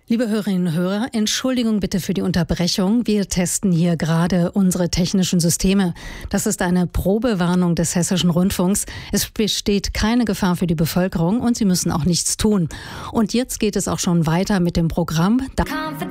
Liebe Hörerinnen und Hörer, Entschuldigung bitte für die Unterbrechung. Wir testen hier gerade unsere technischen Systeme. Das ist eine Probewarnung des Hessischen Rundfunks. Es besteht keine Gefahr für die Bevölkerung und Sie müssen auch nichts tun. Und jetzt geht es auch schon weiter mit dem Programm.